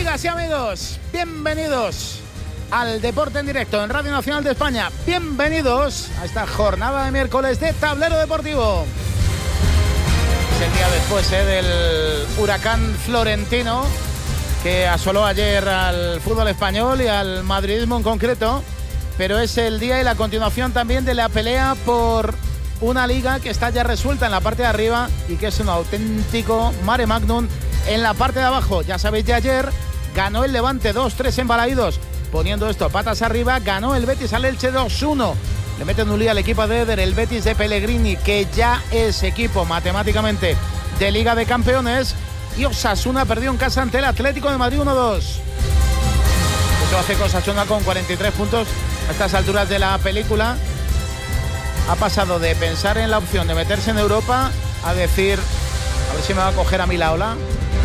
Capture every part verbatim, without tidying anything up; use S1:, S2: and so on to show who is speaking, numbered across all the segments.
S1: Amigas y amigos, bienvenidos al Deporte en Directo en Radio Nacional de España. Bienvenidos a esta jornada de miércoles de Tablero Deportivo. Es el día después eh, del huracán florentino que asoló ayer al fútbol español y al madridismo en concreto, pero es el día y la continuación también de la pelea por una liga que está ya resuelta en la parte de arriba y que es un auténtico mare magnum en la parte de abajo. Ya sabéis, de ayer ganó el Levante dos tres en Balaídos, poniendo esto patas arriba. Ganó el Betis al Elche dos uno. Le meten un lío al equipo de Eder, el Betis de Pellegrini, que ya es equipo matemáticamente de Liga de Campeones. Y Osasuna perdió en casa ante el Atlético de Madrid uno dos. Eso hace que Osasuna con cuarenta y tres puntos a estas alturas de la película ha pasado de pensar en la opción de meterse en Europa a decir, a ver si me va a coger a mí la ola.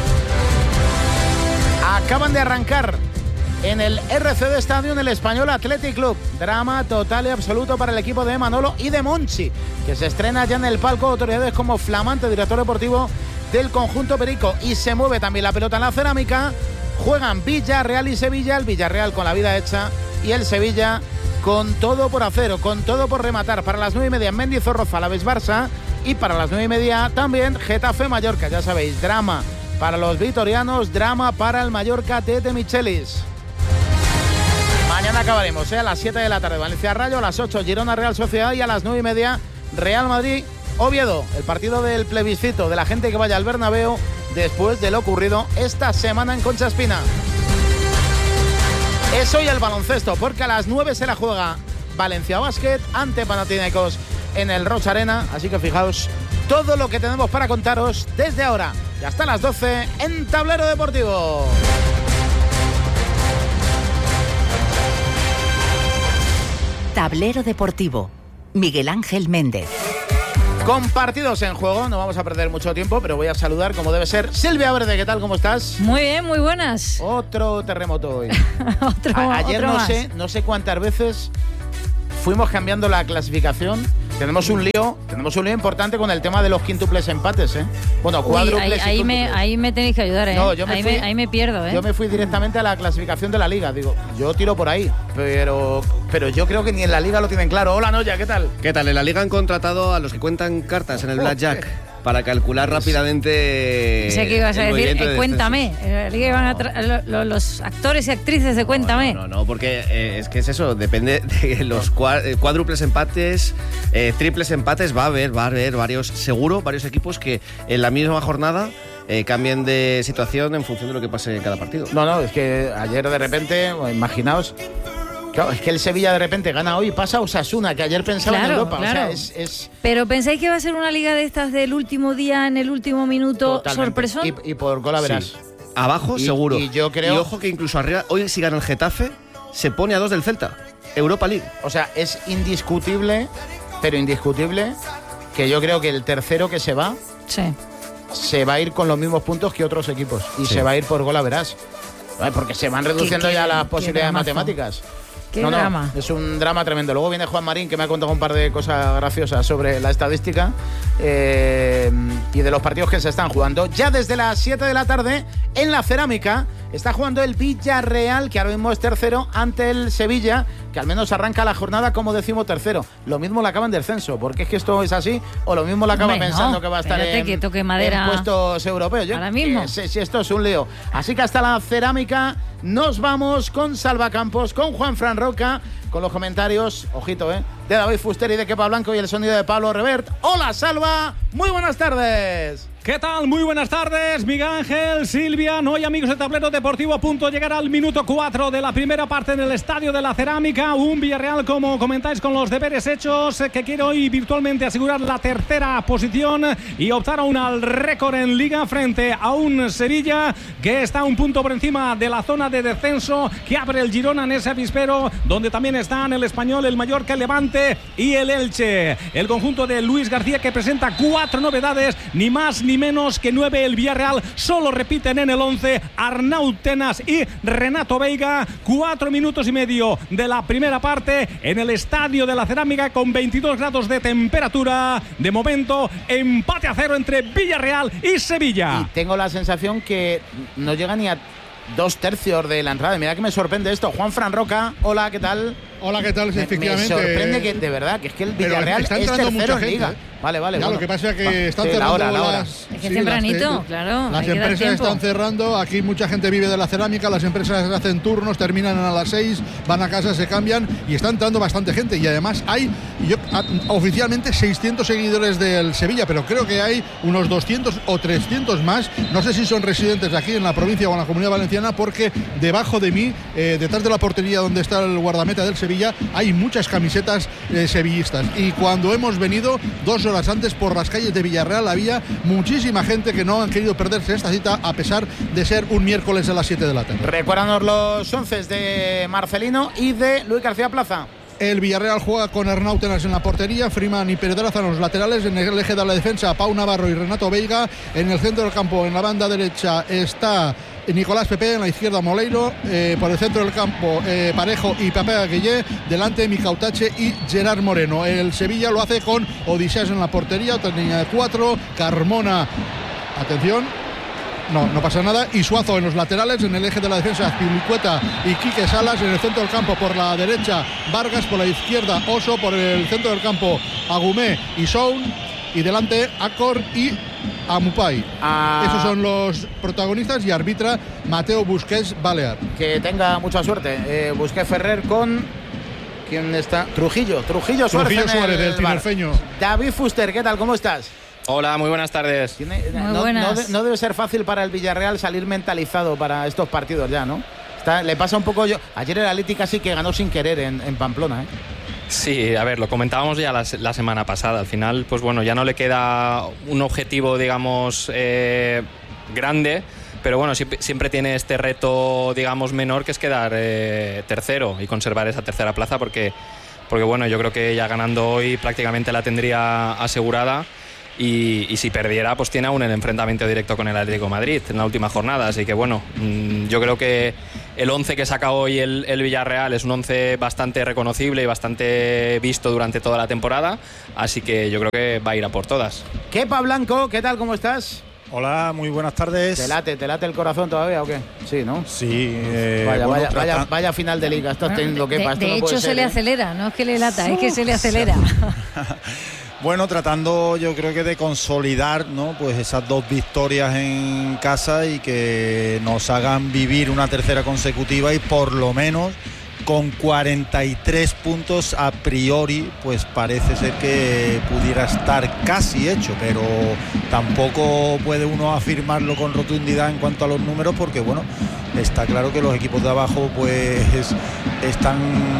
S1: Acaban de arrancar en el R C D Stadium el Español Athletic Club. Drama total y absoluto para el equipo de Manolo y de Monchi, que se estrena ya en el palco de autoridades como flamante director deportivo del conjunto perico. Y se mueve también la pelota en la cerámica. Juegan Villarreal y Sevilla, el Villarreal con la vida hecha y el Sevilla con todo por hacer, con todo por rematar. Para las nueve y media en Mendizorroza, Alavés Barça, y para las nueve y media también Getafe Mallorca. Ya sabéis, drama para los vitorianos, drama para el Mallorca de De Michelis. Mañana acabaremos ¿eh? a las siete de la tarde Valencia Rayo, a las ocho Girona Real Sociedad y a las nueve y media Real Madrid Oviedo, el partido del plebiscito de la gente que vaya al Bernabéu después de lo ocurrido esta semana en Concha Espina. Es hoy el baloncesto, porque a las nueve se la juega Valencia Basket ante Panathinaikos en el Rocha Arena, así que fijaos todo lo que tenemos para contaros desde ahora y hasta las doce en Tablero Deportivo.
S2: Tablero Deportivo, Miguel Ángel Méndez.
S1: Con partidos en juego, no vamos a perder mucho tiempo, pero voy a saludar como debe ser. Silvia Verde, ¿qué tal? ¿Cómo estás?
S3: Muy bien, muy buenas.
S1: Otro terremoto hoy.
S3: otro,
S1: a ayer
S3: otro
S1: no
S3: más.
S1: sé, no sé cuántas veces fuimos cambiando la clasificación. Tenemos un lío, tenemos un lío importante con el tema de los quíntuples empates, ¿eh? Bueno, cuádruples.
S3: Uy, ahí, ahí, me, ahí me tenéis que ayudar, ¿eh?
S1: No, yo me
S3: ahí,
S1: fui,
S3: me, ahí me pierdo, ¿eh?
S1: Yo me fui directamente a la clasificación de la Liga. Digo, yo tiro por ahí, pero, pero yo creo que ni en la Liga lo tienen claro. Hola, Noya, ¿qué tal?
S4: ¿Qué tal? En la Liga han contratado a los que cuentan cartas en el Blackjack para calcular rápidamente.
S3: Sé que ibas a
S4: el
S3: decir,
S4: de
S3: eh, Cuéntame. En la Liga iban a tra- lo, lo, los actores y actrices de Cuéntame.
S4: No, no, no, porque eh, es que es eso, depende de los cua- cuádruples empates, eh, triples empates, va a haber, va a haber varios, seguro, varios equipos que en la misma jornada eh, cambien de situación en función de lo que pase en cada partido.
S1: No, no, es que ayer de repente, bueno, imaginaos. Claro, es que el Sevilla de repente gana hoy y pasa a Osasuna, que ayer pensaba
S3: Claro,
S1: en Europa.
S3: claro.
S1: O sea, es, es
S3: Pero ¿pensáis que va a ser una liga de estas del último día, en el último minuto,
S1: totalmente.
S3: sorpresón?
S1: Y, y por gol a verás.
S4: Sí. Abajo,
S1: Y-
S4: seguro.
S1: y yo creo-
S4: Y ojo que incluso arriba, hoy si gana el Getafe, se pone a dos del Celta. Europa League.
S1: O sea, es indiscutible, pero indiscutible, que yo creo que el tercero que se va,
S3: Sí.
S1: se va a ir con los mismos puntos que otros equipos. Y
S4: Sí.
S1: se va a ir por gol a verás. Porque se van reduciendo
S3: Qué-
S1: ya
S3: qué-
S1: las
S3: qué
S1: posibilidades
S3: dramazo.
S1: matemáticas.
S3: Qué
S1: no, no,
S3: drama.
S1: es un drama tremendo. Luego viene Juan Marín, que me ha contado un par de cosas graciosas sobre la estadística eh, y de los partidos que se están jugando. Ya desde las siete de la tarde, en la Cerámica, está jugando el Villarreal, que ahora mismo es tercero, ante el Sevilla, que al menos arranca la jornada como decimotercero. Lo mismo le acaban del censo, porque es que esto es así, o lo mismo le acaba
S3: Hombre,
S1: pensando
S3: no,
S1: que va a estar
S3: espérate
S1: en,
S3: que toque madera
S1: en puestos europeos. Yo,
S3: ahora mismo.
S1: que sé si esto es un lío. Así que hasta la Cerámica nos vamos con Salvacampos, con Juan Fran Roca, con los comentarios, ojito, ¿eh?, de David Fuster y de Kepa Blanco y el sonido de Pablo Revert. Hola, Salva, muy buenas tardes.
S5: ¿Qué tal? Muy buenas tardes, Miguel Ángel, Silvia, no hay amigos de Tablero Deportivo, a punto de llegar al minuto cuatro de la primera parte en el Estadio de la Cerámica, un Villarreal, como comentáis, con los deberes hechos, que quiere hoy virtualmente asegurar la tercera posición y optar aún al récord en Liga frente a un Sevilla que está un punto por encima de la zona de descenso, que abre el Girona en ese avispero, donde también están el Español, el Mallorca, el Levante y el Elche. El conjunto de Luis García, que presenta cuatro novedades, ni más ni menos que nueve. El Villarreal solo repiten en el once Arnau Tenas y Renato Veiga. Cuatro minutos y medio de la primera parte en el Estadio de la Cerámica, con veintidós grados de temperatura. De momento, empate a cero entre Villarreal y Sevilla.
S1: Y tengo la sensación que no llega ni a dos tercios de la entrada. Mira que me sorprende esto. Juan Fran Roca, hola, ¿qué tal?
S6: Hola, ¿qué tal? Sí,
S1: me,
S6: efectivamente.
S1: Me sorprende que, de verdad, que es que el Villarreal es tercero en Liga.
S6: ¿eh?
S1: Vale, vale.
S6: Ya,
S1: bueno.
S6: lo que pasa es que
S1: Va,
S6: están
S1: sí,
S6: cerrando
S1: la hora, la hora.
S6: las...
S3: Es que
S6: sí,
S3: tempranito,
S6: las,
S3: claro.
S6: Las empresas están cerrando. Aquí mucha gente vive de la cerámica. Las empresas hacen turnos, terminan a las seis, van a casa, se cambian y está entrando bastante gente. Y además hay, yo, a, oficialmente, seiscientos seguidores del Sevilla, pero creo que hay unos doscientos o trescientos más. No sé si son residentes aquí en la provincia o en la Comunidad Valenciana, porque debajo de mí, eh, detrás de la portería donde está el guardameta del Sevilla, hay muchas camisetas eh, sevillistas. Y cuando hemos venido, dos horas antes, por las calles de Villarreal, había muchísima gente que no han querido perderse esta cita, a pesar de ser un miércoles a las siete de la tarde.
S1: Recuérdanos los once de Marcelino y de Luis García Plaza.
S6: El Villarreal juega con Arnautenas en la portería, Freeman y Pedraza en los laterales. En el eje de la defensa, Pau Navarro y Renato Veiga. En el centro del campo, en la banda derecha, está Nicolás Pepe, en la izquierda Moleiro, eh, por el centro del campo eh, Parejo y Pepe Aguillé, delante Micautache y Gerard Moreno. El Sevilla lo hace con Odiseas en la portería, otra línea de cuatro, Carmona, atención, no, no pasa nada, y Suazo en los laterales. En el eje de la defensa, Azpilicueta y Quique Salas. En el centro del campo, por la derecha, Vargas, por la izquierda, Oso, por el centro del campo, Agumé y Soun, y delante Acor y Amupai. Ah. Esos son los protagonistas, y arbitra Mateo Busquets Balear.
S1: Que tenga mucha suerte. Eh, Busquets Ferrer con... ¿Quién está? Trujillo. Trujillo Suárez.
S6: Trujillo Suárez, del tinerfeño.
S1: David Fuster, ¿qué tal? ¿Cómo estás?
S7: Hola, muy buenas tardes.
S1: Tiene,
S3: muy
S1: no,
S3: buenas.
S1: No, no debe ser fácil para el Villarreal salir mentalizado para estos partidos ya, ¿no? Está, le pasa un poco yo. Ayer el Atleti casi que ganó sin querer en, en Pamplona, ¿eh?
S7: Sí, a ver, lo comentábamos ya la, la semana pasada. Al final, pues bueno, ya no le queda un objetivo, digamos, eh, grande, pero bueno, siempre, siempre tiene este reto, digamos, menor, que es quedar eh, tercero y conservar esa tercera plaza, porque, porque bueno, yo creo que ya ganando hoy prácticamente la tendría asegurada. Y, y si perdiera, pues tiene aún el enfrentamiento directo con el Atlético de Madrid en la última jornada. Así que bueno, mmm, yo creo que el once que saca hoy el, el Villarreal es un once bastante reconocible y bastante visto durante toda la temporada. Así que yo creo que va a ir a por todas.
S1: Kepa Blanco, ¿qué tal? ¿Cómo estás?
S8: Hola, muy buenas tardes.
S1: ¿Te late, te late el corazón todavía o qué? Sí, ¿no?
S8: Sí. Eh,
S1: vaya,
S8: bueno,
S1: vaya, vaya, vaya final de liga. Estás teniendo
S3: de,
S1: Kepa.
S3: De,
S1: Esto
S3: de
S1: no
S3: hecho,
S1: puede
S3: se
S1: ser,
S3: le
S1: ¿eh?
S3: acelera, no es que le lata, es que se le acelera.
S8: Bueno, tratando yo creo que de consolidar, ¿no?, pues esas dos victorias en casa y que nos hagan vivir una tercera consecutiva, y por lo menos con cuarenta y tres puntos a priori, pues parece ser que pudiera estar casi hecho, pero tampoco puede uno afirmarlo con rotundidad en cuanto a los números, porque bueno, está claro que los equipos de abajo pues están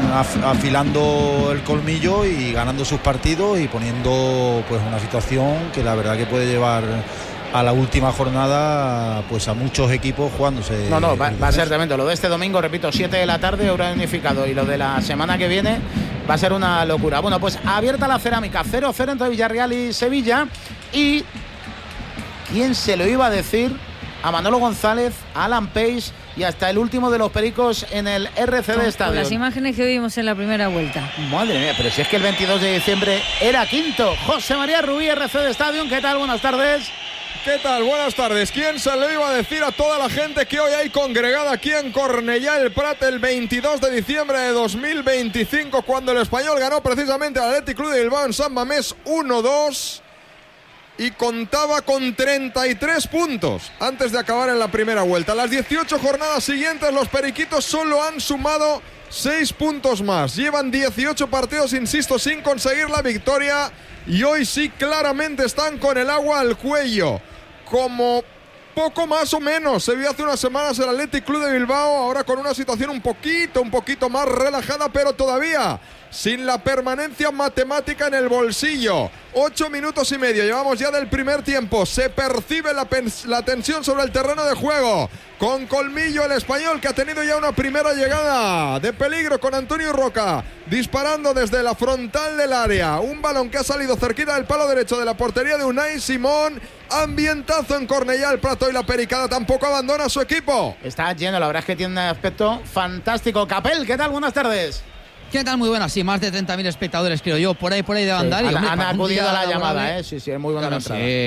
S8: afilando el colmillo y ganando sus partidos y poniendo pues una situación que la verdad que puede llevar a la última jornada pues a muchos equipos jugándose.
S1: No, no, va, va a ser tremendo. Lo de este domingo, repito, siete de la tarde, horario unificado, y lo de la semana que viene va a ser una locura. Bueno, pues abierta la cerámica, cero cero entre Villarreal y Sevilla. Y ¿quién se lo iba a decir? A Manolo González, a Alan Pace y hasta el último de los pericos en el R C D Stadium.
S3: Las imágenes que vimos en la primera vuelta.
S1: Madre mía, pero si es que el veintidós de diciembre era quinto. José María Rubí, R C D Stadium, ¿qué tal? Buenas tardes.
S9: ¿Qué tal? Buenas tardes. ¿Quién se le iba a decir a toda la gente que hoy hay congregada aquí en Cornellá el Prat el veintidós de diciembre de dos mil veinticinco, cuando el Español ganó precisamente al Athletic Club de Bilbao en San Mamés uno dos y contaba con treinta y tres puntos antes de acabar en la primera vuelta? Las dieciocho jornadas siguientes los periquitos solo han sumado seis puntos más. Llevan dieciocho partidos, insisto, sin conseguir la victoria, y hoy sí claramente están con el agua al cuello. Como poco más o menos se vio hace unas semanas el Athletic Club de Bilbao, ahora con una situación un poquito, un poquito más relajada, pero todavía sin la permanencia matemática en el bolsillo. Ocho minutos y medio llevamos ya del primer tiempo. Se percibe la, la tensión sobre el terreno de juego. Con colmillo el Español, que ha tenido ya una primera llegada de peligro con Antonio Roca disparando desde la frontal del área. Un balón que ha salido cerquita del palo derecho de la portería de Unai Simón. Ambientazo en Cornellá el Prat, y la Pericada tampoco abandona a su equipo.
S1: Está lleno, la verdad es que tiene un aspecto fantástico. Capel, ¿qué tal? Buenas tardes.
S10: ¿Qué tal? Muy buenas, sí, más de treinta mil espectadores, creo yo, por ahí, por ahí de andar.
S1: Sí,
S10: y,
S1: han,
S10: hombre,
S1: han acudido a la
S10: laborable,
S1: llamada, ¿eh? Sí, sí, es muy buena
S10: claro,
S1: entrada.
S10: Sí.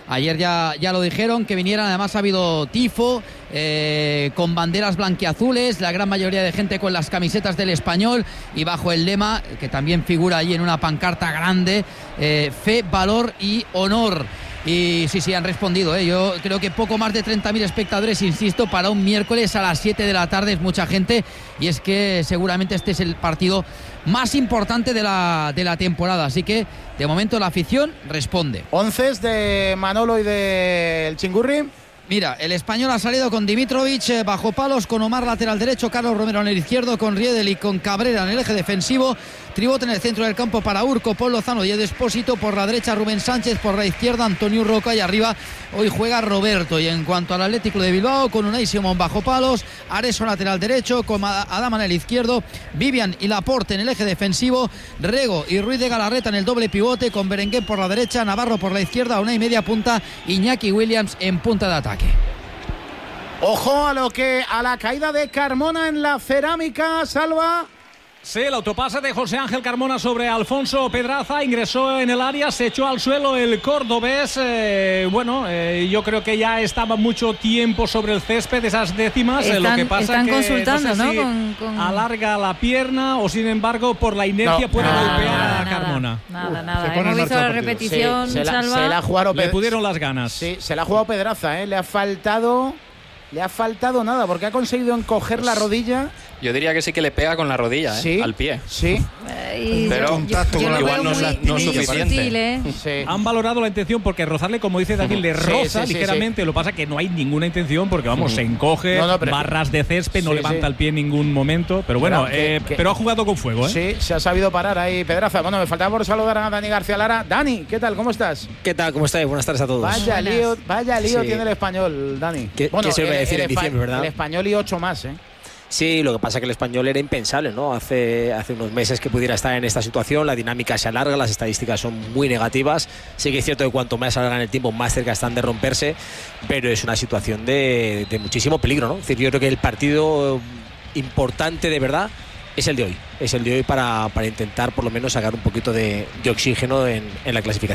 S10: Ayer ya, ya lo dijeron, que vinieran. Además ha habido tifo, eh, con banderas blanquiazules, la gran mayoría de gente con las camisetas del Español y bajo el lema, que también figura ahí en una pancarta grande, eh, fe, valor y honor. Y sí, sí, han respondido, ¿eh? Yo creo que poco más de treinta mil espectadores, insisto, para un miércoles a las siete de la tarde es mucha gente, y es que seguramente este es el partido más importante de la, de la temporada, así que de momento la afición responde.
S1: Once de Manolo y del Chingurri.
S10: Mira, el Español ha salido con Dimitrovic eh, bajo palos, con Omar lateral derecho, Carlos Romero en el izquierdo, con Riedel y con Cabrera en el eje defensivo, Tribot en el centro del campo para Urco, Paul Lozano y Ed Expósito, por la derecha Rubén Sánchez, por la izquierda Antonio Roca, y arriba hoy juega Roberto. Y en cuanto al Atlético de Bilbao, con Unai Simón bajo palos, Areso lateral derecho, con Adama en el izquierdo, Vivian y Laporte en el eje defensivo, Rego y Ruiz de Galarreta en el doble pivote, con Berenguer por la derecha, Navarro por la izquierda, Unai media punta, Iñaki Williams en punta de ataque.
S1: Ojo a lo que a la caída de Carmona en la cerámica, Salva.
S5: Sí, el autopase de José Ángel Carmona sobre Alfonso Pedraza, ingresó en el área, se echó al suelo el cordobés. Eh, bueno, eh, yo creo que ya estaba mucho tiempo sobre el césped, esas décimas.
S3: Están,
S5: eh, lo que pasa
S3: están
S5: que
S3: consultando,
S5: no sé
S3: ¿no?
S5: si
S3: Con, con...
S5: alarga la pierna o sin embargo por la inercia
S1: No,
S5: puede
S1: nada,
S5: golpear
S3: nada,
S5: a Carmona.
S3: Nada,
S6: Uh,
S3: nada.
S6: se pone en
S3: Hemos visto
S6: marcha
S3: la
S6: el partido.
S3: repetición,
S1: Sí, se, la,
S3: Salva.
S1: se la ha jugado
S5: Le
S1: Ped-
S5: pudieron las ganas.
S1: Sí, se la ha jugado Pedraza, ¿eh? Le ha faltado. Le ha faltado nada, porque ha conseguido encoger la rodilla.
S7: Yo diría que sí que le pega con la rodilla, ¿eh?
S1: Sí.
S7: Al pie.
S1: Sí.
S3: Eh, y
S7: Pero
S3: yo-
S8: contacto
S3: yo
S8: con
S3: lo
S8: la-
S3: veo
S7: igual no es
S3: muy-
S7: la- no es
S3: muy
S7: suficiente.
S3: sutil, ¿eh?
S1: Sí.
S5: Han valorado la intención porque rozarle, como dice David, le
S1: Sí,
S5: roza
S1: sí, sí,
S5: ligeramente. Lo que pasa es que no hay ninguna intención porque, vamos, se encoge,
S1: No, no, pero-
S5: barras de césped, no
S1: Sí,
S5: levanta
S1: sí.
S5: el pie en ningún momento. Pero bueno,
S1: Pero que-
S5: eh,
S1: que-
S5: pero ha jugado con fuego, ¿eh?
S1: Sí, se ha sabido parar ahí Pedraza. Bueno, me faltaba por saludar a Dani García Lara. Dani, ¿qué tal? ¿Cómo estás?
S11: ¿Qué tal? ¿Cómo estáis? Buenas tardes a todos.
S1: Vaya
S3: Buenas.
S1: lío, vaya lío
S11: Sí.
S1: tiene el Español, Dani.
S11: ¿Qué- qué se iba a
S1: el-
S11: decir
S1: el
S11: en
S1: espa-
S11: diciembre, verdad?
S1: El Español y ocho más, ¿eh?
S11: Sí, lo que pasa es que el Español era impensable, ¿no? Hace, hace unos meses que pudiera estar en esta situación, la dinámica se alarga, las estadísticas son muy negativas. Sí que es cierto que cuanto más alargan el tiempo, más cerca están de romperse, pero es una situación de, de muchísimo peligro, ¿no? Es decir, yo creo que el partido importante de verdad es el de hoy. Es el de hoy para, para intentar por lo menos sacar un poquito de, de oxígeno en, en la clasificación.